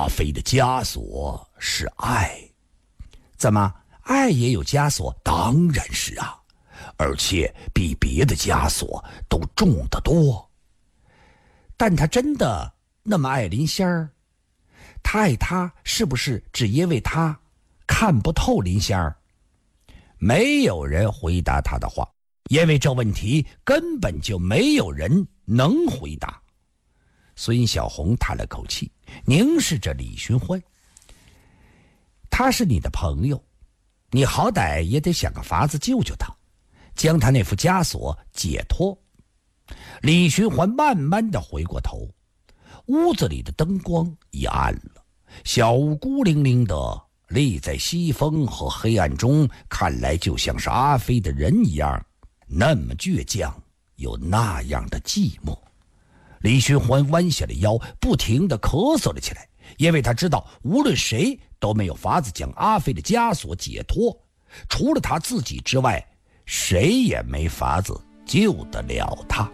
阿飞的枷锁是爱。 怎么，爱也有枷锁？ 当然是啊，而且比别的枷锁都重得多。 但他真的那么爱林仙儿？他爱他是不是只因为他看不透林仙儿？ 没有人回答他的话，因为这问题根本就没有人能回答。孙小红叹了口气，凝视着李寻欢。 他是你的朋友，你好歹也得想个法子救救他，将他那副枷锁解脱。 李寻欢慢慢地回过头，屋子里的灯光已暗了，小屋孤零零的立在西风和黑暗中，看来就像是阿飞的人一样，那么倔强又那样的寂寞。李寻欢弯下了腰，不停地咳嗽了起来，因为他知道无论谁都没有法子将阿飞的枷锁解脱，除了他自己之外，谁也没法子救得了他。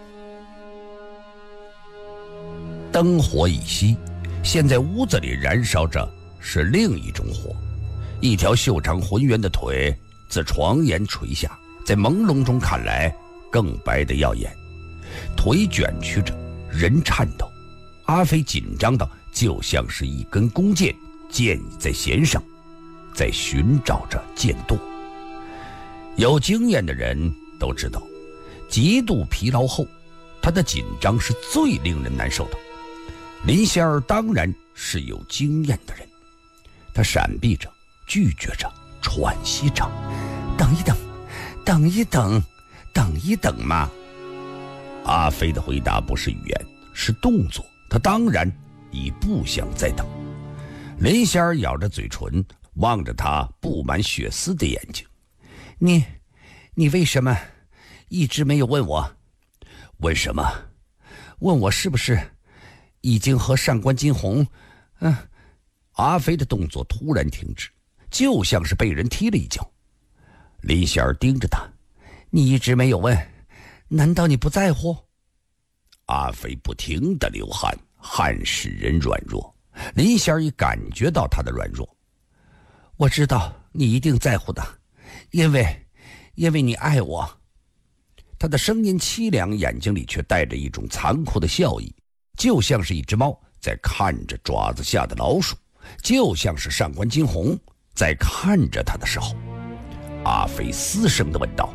灯火已熄，现在屋子里燃烧着是另一种火，一条修长浑圆的腿自床沿垂下，在朦胧中看来更白得耀眼，腿卷曲着，人颤抖。阿飞紧张的就像是一根弓箭，箭已在弦上，在寻找着箭舵。有经验的人都知道，极度疲劳后，他的紧张是最令人难受的。林仙儿当然是有经验的人，他闪避着，拒绝着，喘息着。 等一等，等一等，等一等嘛。 阿飞的回答不是语言，是动作，他当然已不想再等。林仙儿咬着嘴唇，望着他布满血丝的眼睛。 你为什么一直没有问我？ 问什么？ 问我是不是已经和上官金虹？ 阿飞的动作突然停止，就像是被人踢了一脚。林仙儿盯着他， 你一直没有问，难道你不在乎？ 阿飞不停地流汗，汗使人软弱。林仙儿也感觉到他的软弱。 我知道你一定在乎的，因为你爱我。 他的声音凄凉，眼睛里却带着一种残酷的笑意，就像是一只猫在看着爪子下的老鼠，就像是上官金虹在看着他的时候。阿飞嘶声地问道：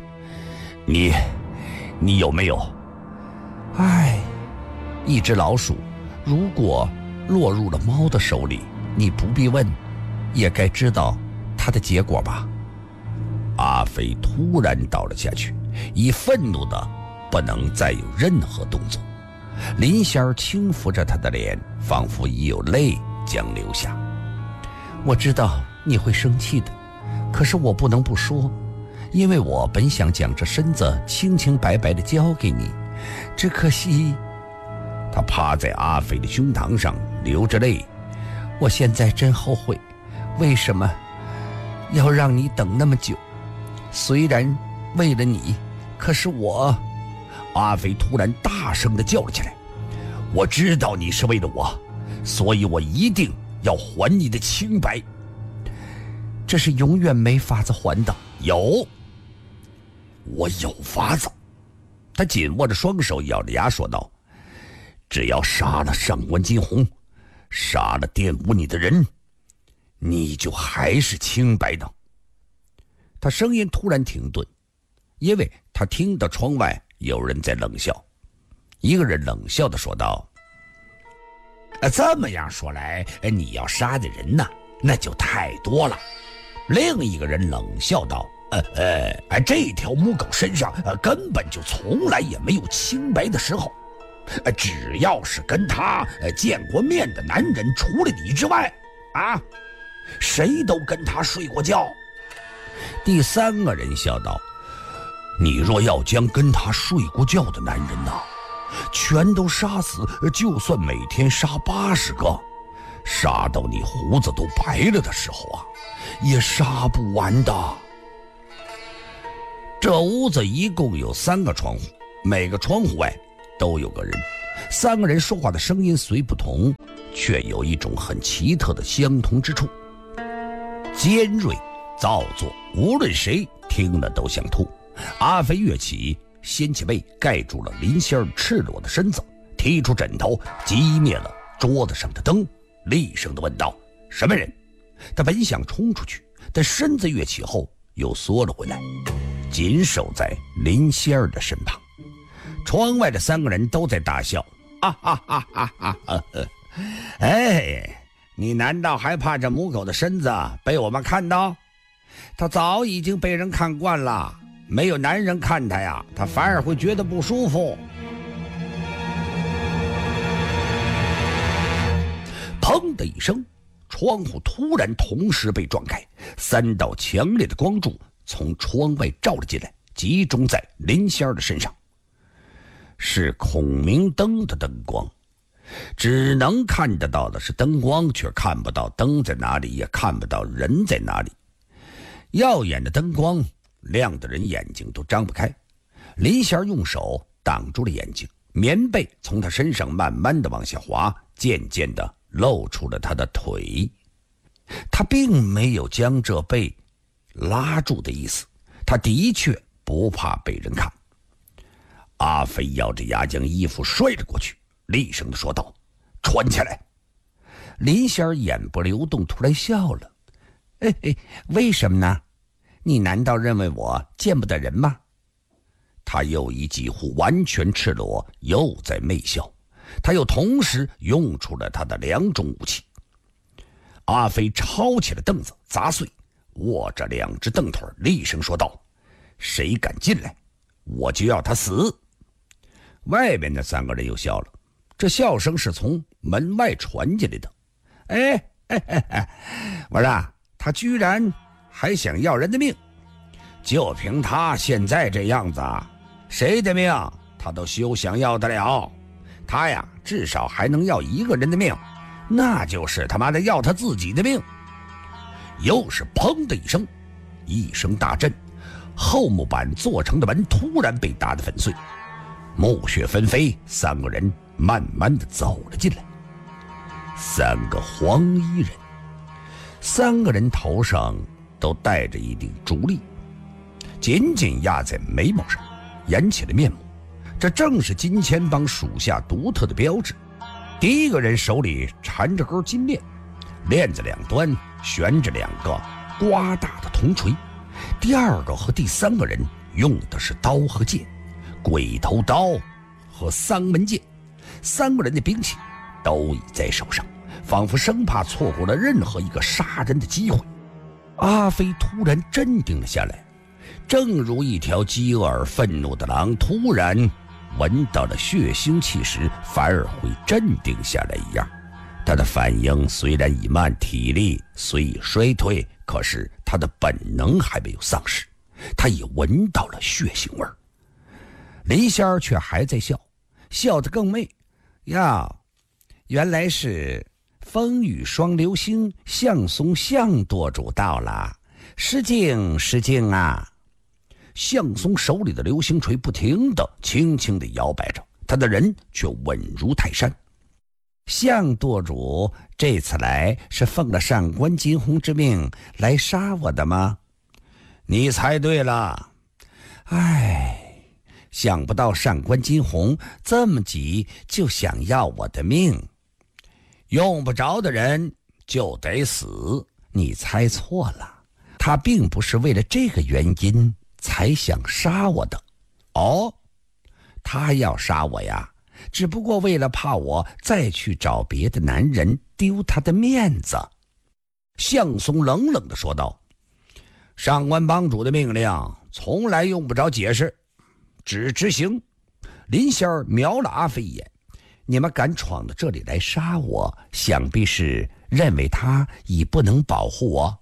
你有没有爱？一只老鼠如果落入了猫的手里，你不必问，也该知道它的结果吧？ 阿飞突然倒了下去，已愤怒的不能再有任何动作。林仙儿轻抚着他的脸，仿佛已有泪将流下。 我知道你会生气的，可是我不能不说，因为我本想将这身子清清白白的交给你，只可惜。 他趴在阿飞的胸膛上，流着泪。 我现在真后悔，为什么要让你等那么久？虽然为了你，可是我…… 阿飞突然大声地叫了起来。我知道你是为了我，所以我一定要还你的清白。 这是永远没法子还的。 我有法子。他紧握着双手，咬着牙说道：只要杀了上官金虹，杀了玷污你的人，你就还是清白的。他声音突然停顿，因为他听到窗外有人在冷笑。一个人冷笑地说道：这么样说来，你要杀的人呢，那就太多了。另一个人冷笑道：这条母狗身上根本就从来也没有清白的时候。只要是跟他见过面的男人，除了你之外，谁都跟他睡过觉。第三个人笑道：你若要将跟他睡过觉的男人全都杀死，就算每天杀80个，杀到你胡子都白了的时候也杀不完的。这屋子一共有3个窗户，每个窗户外都有个人。3个人说话的声音虽不同， 却有一种很奇特的相同之处：尖锐、造作，无论谁听了都想吐。阿飞跃起，掀起被盖住了林仙儿赤裸的身子，踢出枕头，击灭了桌子上的灯，厉声地问道：“什么人？”他本想冲出去，但身子跃起后又缩了回来，紧守在林仙儿的身旁。窗外的3个人都在大笑：“哈哈哈哈哈哈！哎，你难道还怕这母狗的身子被我们看到？它早已经被人看惯了，没有男人看它呀，它反而会觉得不舒服。”砰的一声，窗户突然同时被撞开，3道强烈的光柱从窗外照了进来，集中在林仙儿的身上。是孔明灯的灯光，只能看得到的是灯光，却看不到灯在哪里，也看不到人在哪里。耀眼的灯光亮得人眼睛都张不开。林仙儿用手挡住了眼睛，棉被从他身上慢慢的往下滑，渐渐的露出了他的腿。他并没有将这被拉住的意思，他的确不怕被人看。阿飞咬着牙将衣服摔了过去，厉声地说道：“穿起来！”林仙儿眼不流动，突然笑了：“为什么呢？你难道认为我见不得人吗？”他又以几乎完全赤裸，又在媚笑。他又同时用出了他的2种武器。阿飞抄起了凳子砸碎，握着2只凳腿，厉声说道：“谁敢进来，我就要他死！”外面的3个人又笑了，这笑声是从门外传进来的。我说他居然还想要人的命，就凭他现在这样子，谁的命他都休想要得了。他呀，至少还能要1个人的命，那就是他妈的要他自己的命。又是砰的一声，一声大震，厚木板做成的门突然被打得粉碎，木屑纷飞，3个人慢慢的走了进来。3个黄衣人，3个人头上都戴着一顶竹笠，紧紧压在眉毛上，掩起了面目。这正是金钱帮属下独特的标志。第一个人手里缠着根金链，链子2端悬着2个瓜大的铜锤。第2个和第3个人用的是刀和剑，鬼头刀和丧门剑。3个人的兵器都已在手上，仿佛生怕错过了任何一个杀人的机会。阿飞突然镇定了下来，正如一条饥饿而愤怒的狼突然闻到了血腥气时反而会镇定下来一样。他的反应虽然已慢，体力虽已衰退，可是他的本能还没有丧失。他已闻到了血腥味儿。林仙儿却还在笑，笑得更媚。呀，原来是风雨双流星向松向舵主到了，失敬失敬啊！向松手里的流星锤不停地轻轻地摇摆着，他的人却稳如泰山。向舵主这次来是奉了上官金鸿之命来杀我的吗？你猜对了。想不到上官金鸿这么急就想要我的命。用不着的人就得死，你猜错了，他并不是为了这个原因才想杀我的。哦，他要杀我呀，只不过为了怕我再去找别的男人丢他的面子。向松冷冷地说道：“上官帮主的命令从来用不着解释，只执行。”林仙儿瞄了阿飞一眼：“你们敢闯到这里来杀我，想必是认为他已不能保护我。”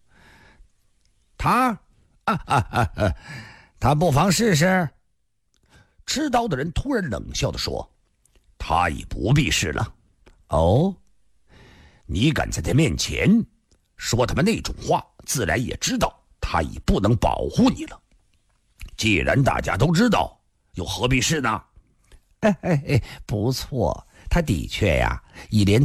他不妨试试。持刀的人突然冷笑地说：“他已不必试了。”哦，你敢在他面前说他们那种话，自然也知道他已不能保护你了。既然大家都知道，又何必试呢？不错，他的确呀，已连